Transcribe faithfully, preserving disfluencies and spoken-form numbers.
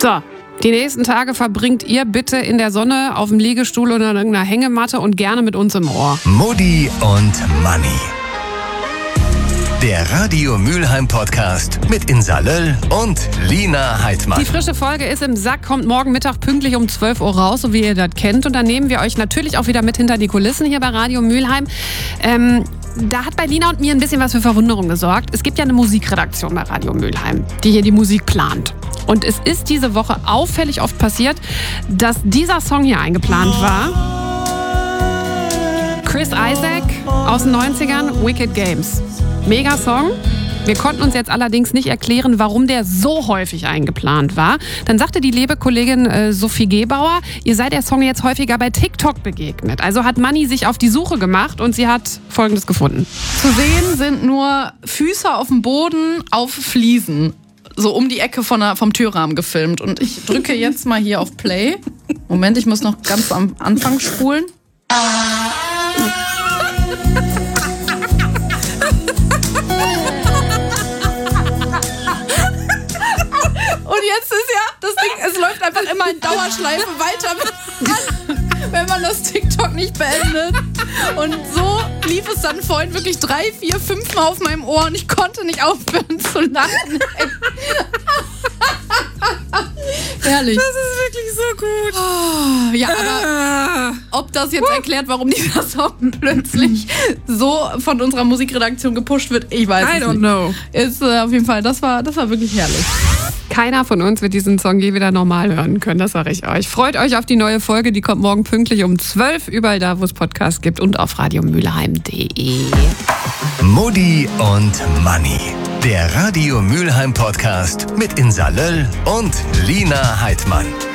So, die nächsten Tage verbringt ihr bitte in der Sonne, auf dem Liegestuhl oder in irgendeiner Hängematte und gerne mit uns im Ohr. Mutti und Manni. Der Radio Mülheim Podcast mit Insa Löll und Lina Heidmann. Die frische Folge ist im Sack, kommt morgen Mittag pünktlich um zwölf Uhr raus, so wie ihr das kennt. Und dann nehmen wir euch natürlich auch wieder mit hinter die Kulissen hier bei Radio Mülheim. Ähm, da hat bei Lina und mir ein bisschen was für Verwunderung gesorgt. Es gibt ja eine Musikredaktion bei Radio Mülheim, die hier die Musik plant. Und es ist diese Woche auffällig oft passiert, dass dieser Song hier eingeplant war. Chris Isaak aus den neunzigern, Wicked Games. Mega Song. Wir konnten uns jetzt allerdings nicht erklären, warum der so häufig eingeplant war. Dann sagte die liebe Kollegin äh, Sophie Gebauer, ihr sei der Song jetzt häufiger bei TikTok begegnet. Also hat Manni sich auf die Suche gemacht und sie hat Folgendes gefunden. Zu sehen sind nur Füße auf dem Boden auf Fliesen. So um die Ecke von der, vom Türrahmen gefilmt. Und ich drücke jetzt mal hier auf Play. Moment, ich muss noch ganz am Anfang spulen. Und jetzt ist ja das Ding, es läuft einfach immer in Dauerschleife weiter, wenn man das TikTok nicht beendet. Und so lief es dann vorhin wirklich drei, vier, fünf Mal auf meinem Ohr und ich konnte nicht aufhören zu lachen. Herrlich. Das ist wirklich so gut. Oh, ja, aber ob das jetzt erklärt, warum dieser Song plötzlich so von unserer Musikredaktion gepusht wird, ich weiß I es don't nicht. know. Ist äh, auf jeden Fall, das war, das war wirklich herrlich. Keiner von uns wird diesen Song je wieder normal hören können, das sage ich euch. Freut euch auf die neue Folge, die kommt morgen pünktlich um zwölf, überall da, wo es Podcasts gibt und auf radiomülheim punkt de. Mutti und Manni. Der Radio Mülheim Podcast mit Insa Löll und Lina Heidmann.